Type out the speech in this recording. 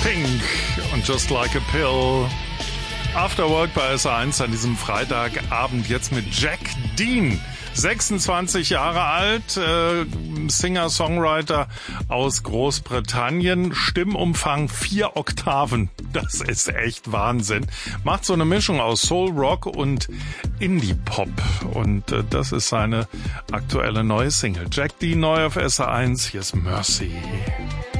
Pink und Just Like a Pill. After Work bei SA1 an diesem Freitagabend jetzt mit Jack Dean. 26 Jahre alt, Singer-Songwriter aus Großbritannien, Stimmumfang 4 Oktaven, das ist echt Wahnsinn. Macht so eine Mischung aus Soul, Rock und Indie-Pop und das ist seine aktuelle neue Single. Jack Dean neu auf SA1, hier ist Mercy.